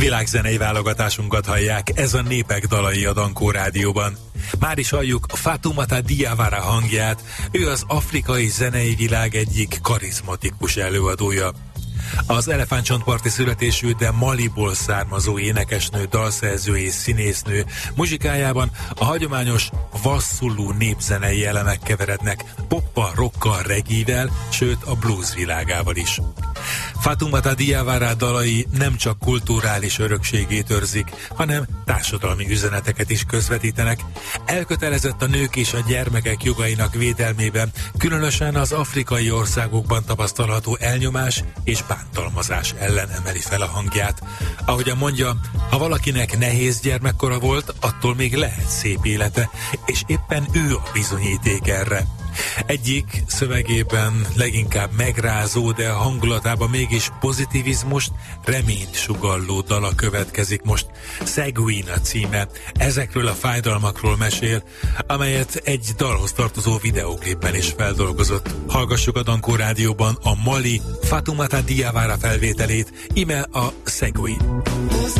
Világzenei válogatásunkat hallják, ez a Népek dalai a Dankó Rádióban. Már is halljuk Fatoumata Diawara hangját, ő az afrikai zenei világ egyik karizmatikus előadója. Az elefántcsontparti születésű, de Maliból származó énekesnő, dalszerző és színésznő muzsikájában a hagyományos vasszulú népzenei elemek keverednek poppal, rockkal, reggae-vel, sőt a blues világával is. Fatoumata Diawara dalai nem csak kulturális örökségét őrzik, hanem társadalmi üzeneteket is közvetítenek. Elkötelezett a nők és a gyermekek jogainak védelmében, különösen az afrikai országokban tapasztalható elnyomás és bántalmazás ellen emeli fel a hangját. Ahogyan mondja, ha valakinek nehéz gyermekkora volt, attól még lehet szép élete, és éppen ő a bizonyíték erre. Egyik szövegében leginkább megrázó, de a hangulatában mégis pozitivizmust, reményt sugalló dala következik most. Seguin a címe, ezekről a fájdalmakról mesél, amelyet egy dalhoz tartozó videóklipben is feldolgozott. Hallgassuk a Dankó Rádióban a mali Fatoumata Diawara felvételét, ime a Seguin.